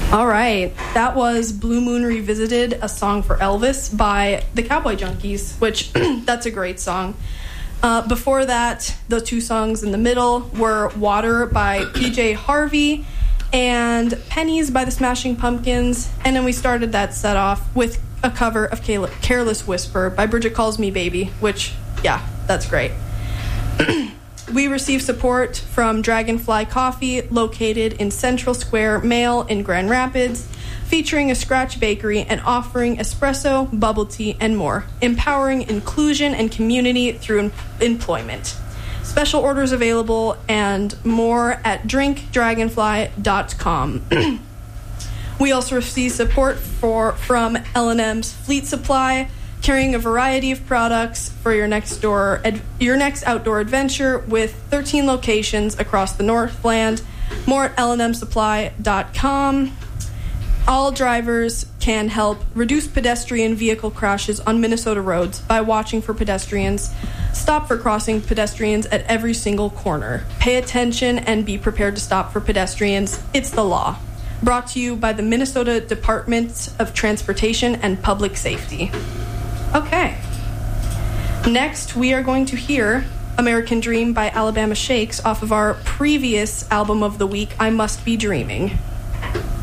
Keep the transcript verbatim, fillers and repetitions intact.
All right, that was Blue Moon Revisited, a song for Elvis by the Cowboy Junkies, which that's a great song. Uh, before that, the two songs in the middle were Water by P J Harvey and Pennies by the Smashing Pumpkins, and then we started that set off with a cover of Careless Whisper by Bridget Calls Me Baby, which, yeah, that's great. We received support from Dragonfly Coffee, located in Central Square Mall in Grand Rapids, featuring a scratch bakery and offering espresso, bubble tea, and more, empowering inclusion and community through em- employment. Special orders available and more at drink dragonfly dot com. We also received support for from L and M's Fleet Supply, carrying a variety of products for your next door, ad, your next outdoor adventure with thirteen locations across the Northland. More at L and M supply dot com. All drivers can help reduce pedestrian vehicle crashes on Minnesota roads by watching for pedestrians. Stop for crossing pedestrians at every single corner. Pay attention and be prepared to stop for pedestrians. It's the law. Brought to you by the Minnesota Department of Transportation and Public Safety. Okay. Next, we are going to hear American Dream by Alabama Shakes off of our previous album of the week, I Must Be Dreaming.